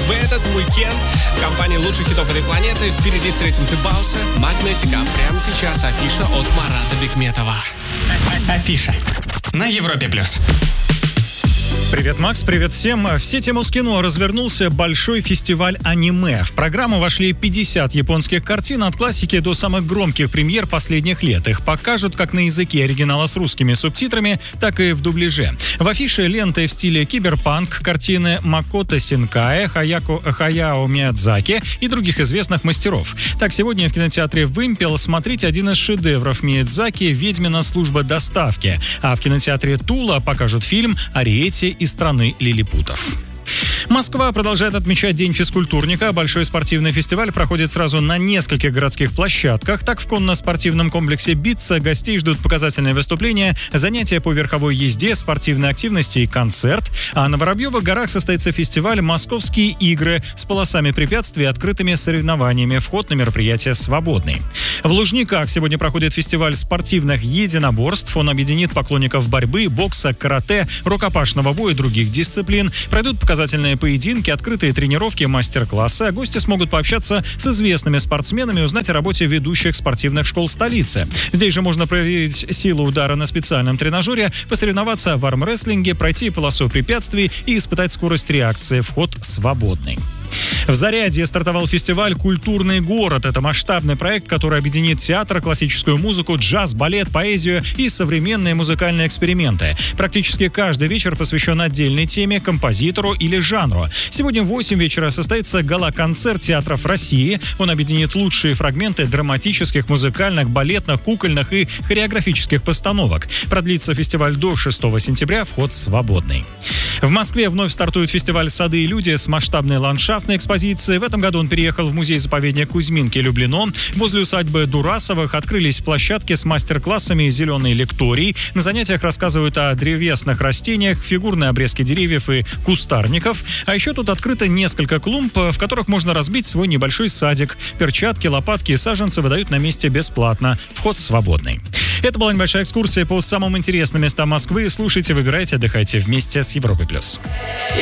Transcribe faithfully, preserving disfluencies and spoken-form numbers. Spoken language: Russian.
в этот уикенд в компании лучших хитов этой планеты. Впереди встретим ты Бауса, Магнетика. Прямо сейчас афиша от Марата Бекметова. Афиша на Европе плюс. Привет, Макс, привет всем. В сети Москино развернулся большой фестиваль аниме. В программу вошли пятьдесят японских картин от классики до самых громких премьер последних лет. Их покажут как на языке оригинала с русскими субтитрами, так и в дубляже. В афише ленты в стиле киберпанк, картины Макото Синкая, Хаяко, Хаяо Миядзаки и других известных мастеров. Так, сегодня в кинотеатре «Вымпел» смотрите один из шедевров Миядзаки «Ведьмина служба доставки». А в кинотеатре «Тула» покажут фильм «Ариэтти из страны лилипутов». Москва продолжает отмечать День физкультурника. Большой спортивный фестиваль проходит сразу на нескольких городских площадках. Так, в конно-спортивном комплексе «Битца» гостей ждут показательные выступления, занятия по верховой езде, спортивной активности и концерт. А на Воробьевых горах состоится фестиваль «Московские игры» с полосами препятствий и открытыми соревнованиями. Вход на мероприятие свободный. В Лужниках сегодня проходит фестиваль спортивных единоборств. Он объединит поклонников борьбы, бокса, карате, рукопашного боя и других дисциплин. Пройдут показательные поединки, открытые тренировки, мастер-классы, а гости смогут пообщаться с известными спортсменами и узнать о работе ведущих спортивных школ столицы. Здесь же можно проверить силу удара на специальном тренажере, посоревноваться в армрестлинге, пройти полосу препятствий и испытать скорость реакции. Вход свободный. В Зарядье стартовал фестиваль «Культурный город». Это масштабный проект, который объединит театр, классическую музыку, джаз, балет, поэзию и современные музыкальные эксперименты. Практически каждый вечер посвящен отдельной теме, композитору или жанру. Сегодня в восемь вечера состоится гала-концерт театров России. Он объединит лучшие фрагменты драматических, музыкальных, балетных, кукольных и хореографических постановок. Продлится фестиваль до шестого сентября, вход свободный. В Москве вновь стартует фестиваль «Сады и люди» с масштабной ландшафтной экспозицией. В этом году он переехал в музей-заповедник Кузьминки-Люблино. Возле усадьбы Дурасовых открылись площадки с мастер-классами зеленой лектории. На занятиях рассказывают о древесных растениях, фигурной обрезке деревьев и кустарников. А еще тут открыто несколько клумб, в которых можно разбить свой небольшой садик. Перчатки, лопатки и саженцы выдают на месте бесплатно. Вход свободный. Это была небольшая экскурсия по самым интересным местам Москвы. Слушайте, выбирайте, отдыхайте вместе с Европой+.